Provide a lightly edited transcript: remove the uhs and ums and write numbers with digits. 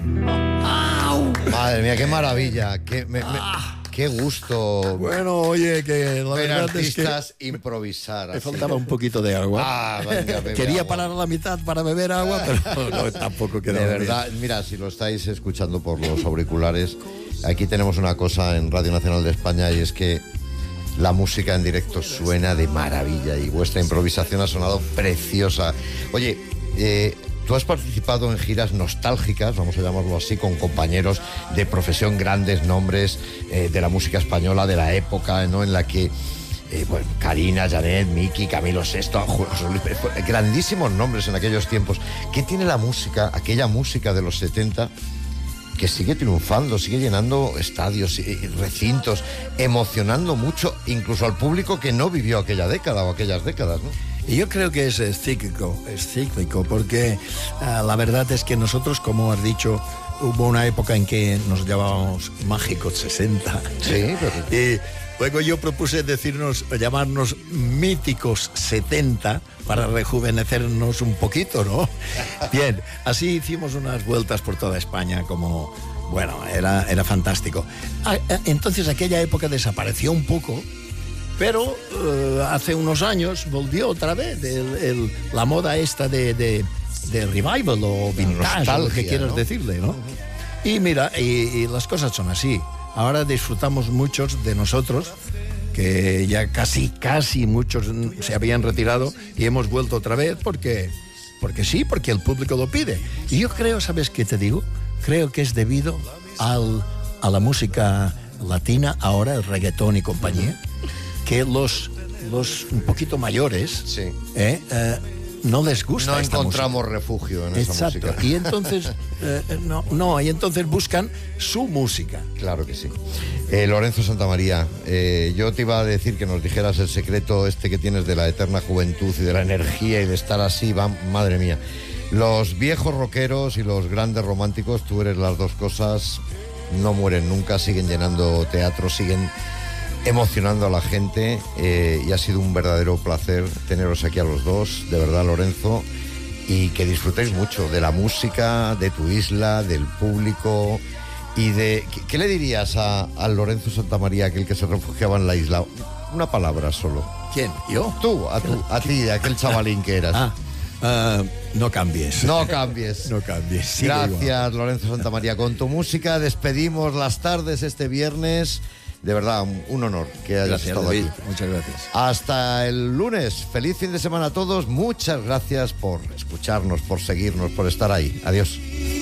Madre mía, qué maravilla. Qué gusto. Bueno, oye, que la ver verdad artistas es que improvisar. me así. faltaba un poquito de agua. Venga, bebe Quería agua. parar a la mitad para beber agua, pero no, tampoco quedaba De bien. verdad, mira, si lo estáis escuchando por los auriculares, aquí tenemos una cosa en Radio Nacional de España y es que la música en directo suena de maravilla y vuestra improvisación ha sonado preciosa. Oye, tú has participado en giras nostálgicas, vamos a llamarlo así, con compañeros de profesión, grandes nombres de la música española de la época, ¿no? En la que, bueno, Karina, Janet, Miki, Camilo Sesto, José Luis Pérez, grandísimos nombres en aquellos tiempos. ¿Qué tiene la música, aquella música de los 70, que sigue triunfando, sigue llenando estadios, recintos, emocionando mucho, incluso al público que no vivió aquella década o aquellas décadas, ¿no? Y yo creo que es cíclico, porque la verdad es que nosotros, como has dicho, hubo una época en que nos llamábamos Mágicos 60. Sí, pero... Y luego yo propuse llamarnos Míticos 70 para rejuvenecernos un poquito, ¿no? Bien, así hicimos unas vueltas por toda España como... Bueno, era fantástico. Entonces aquella época desapareció un poco, pero hace unos años volvió otra vez la moda esta de revival o vintage, o lo que quieras, ¿no? Decirle, ¿no? Y mira, y las cosas son así. Ahora disfrutamos muchos de nosotros, que ya casi muchos se habían retirado y hemos vuelto otra vez porque sí, porque el público lo pide. Y yo creo, ¿sabes qué te digo? Creo que es debido a la música latina, ahora el reggaetón y compañía, que los un poquito mayores, sí, no les gusta no esta encontramos música. refugio en esa Exacto. música. Y entonces y entonces buscan su música. Claro que sí. Lorenzo Santamaría, yo te iba a decir que nos dijeras el secreto este que tienes de la eterna juventud y de la energía y de estar así, madre mía. Los viejos rockeros y los grandes románticos, tú eres las dos cosas, no mueren nunca, siguen llenando teatros, siguen emocionando a la gente, y ha sido un verdadero placer teneros aquí a los dos, de verdad, Lorenzo, y que disfrutéis mucho de la música, de tu isla, del público y de... ¿Qué le dirías al Lorenzo Santamaría, aquel que se refugiaba en la isla? Una palabra solo. ¿Quién? ¿Yo? Tú, a ti, aquel chavalín que eras. No cambies. No cambies. No cambies. Sigue Gracias, igual. Lorenzo Santamaría. Con tu música despedimos las tardes este viernes. De verdad, un honor que hayas Gracias, estado David. aquí. Muchas gracias. Hasta el lunes. Feliz fin de semana a todos. Muchas gracias por escucharnos, por seguirnos, por estar ahí. Adiós.